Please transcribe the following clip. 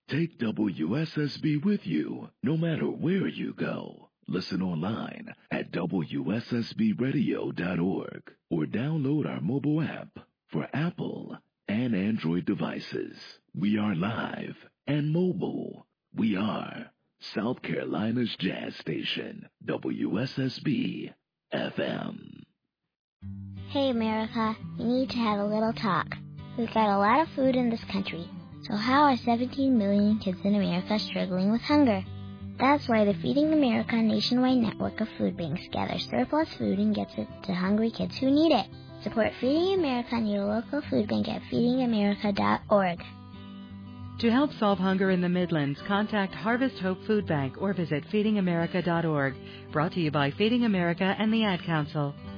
Take WSSB with you no matter where you go. Listen online at WSSBradio.org or download our mobile app for Apple and Android devices. We are live and mobile. We are South Carolina's jazz station, WSSB FM. Hey America, we need to have a little talk. We've got a lot of food in this country, so how are 17 million kids in America struggling with hunger? That's why the Feeding America nationwide network of food banks gathers surplus food and gets it to hungry kids who need it. Support Feeding America and your local food bank at feedingamerica.org. To help solve hunger in the Midlands, contact Harvest Hope Food Bank or visit feedingamerica.org. Brought to you by Feeding America and the Ad Council.